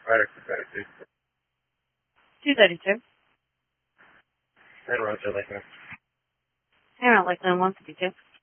Rider 232. 232. And Roger Lakeland. Parent Lakeland 152.